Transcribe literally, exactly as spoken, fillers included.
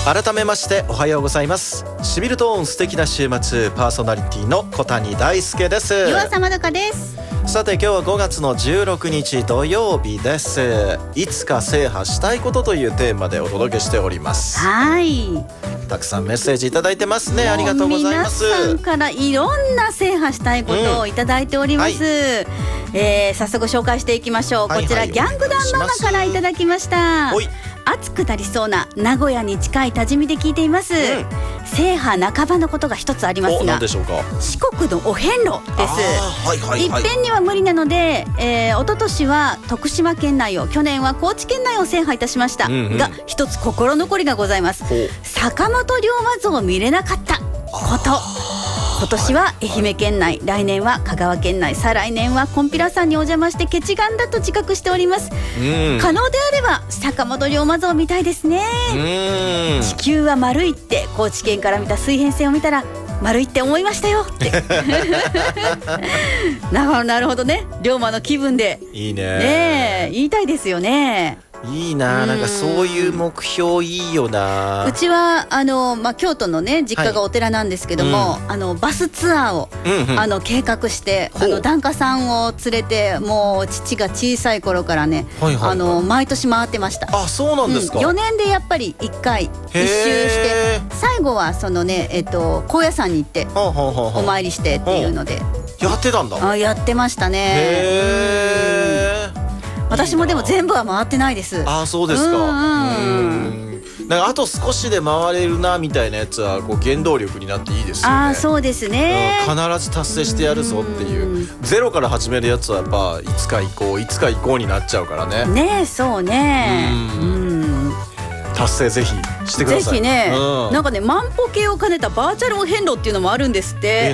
改めましておはようございます。しびるトーン素敵な週末、パーソナリティの小谷大輔です。 湯浅まどかです。 さて今日はごがつのじゅうろくにち土曜日です。いつか制覇したいことというテーマでお届けしております。 はい、 たくさんメッセージいただいてますね。ありがとうございます。 皆さんからいろんな制覇したいことをいただいております、うん、はい、えー、早速紹介していこう。こちら、はいはい、ギャング団ママからいただきました。暑くなりそうな名古屋に近い多治見で聞いています、うん、制覇半ばのことが一つありますが、 何でしょうか。 四国のお遍路です、 はいはいはい、 いっぺんには無理なので、えー、一昨年は徳島県内を、去年は高知県内を制覇いたしました、うんうん、が一つ心残りがございます。坂本龍馬像を見れなかったこと。今年は愛媛県内、来年は香川県内、再来年はコンピラ山にお邪魔してケチガンだと自覚しております、うん、可能であれば坂本龍馬像を見たいですね。うん、地球は丸いって高知県から見た水平線を見たら丸いって思いましたよってな, なるほどね、龍馬の気分でいい ね, ね言いたいですよね。 いいな、なんかそういう目標いいよな。 うちはあの、まあ、京都のね実家がお寺なんですけども、はい、うん、あのバスツアーを、うんうん、あの計画してあの檀家さんを連れて、もう父が小さい頃からね、はいはいはい、あの毎年回ってました。 あ、そうなんですか、うん、 よねんでやっぱりいっかい一周して最後はそのね、えっと、高野山に行ってお参りしてっていうのでやってたんだ。 あ、やってましたね。 へー、 私もでも全部は回ってないです。 あ、そうですか。うんうん、なんかあと少しで回れるなみたいなやつはこう原動力になっていいですよね。 あ、そうですね、 うん、必ず達成してやるぞっていう、うゼロから始めるやつはやっぱいつか行こういつか行こうになっちゃうからね。 ねえ、そうね、うん、うん、 達成ぜひしてください。 ぜひね、 うん、 なんかね万歩計を兼ねたバーチャルお遍路っていうのもあるんですって。